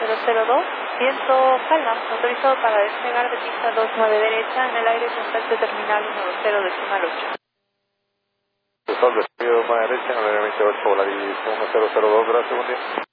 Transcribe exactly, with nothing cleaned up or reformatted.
cero cero dos, viento calma, autorizado para despegar de pista dos nueve derecha en el aire contacto terminal uno dos cero decimal ocho. Sol, despido más derecha, nueve veintiocho, Volaris uno cero cero dos, gracias, buen día.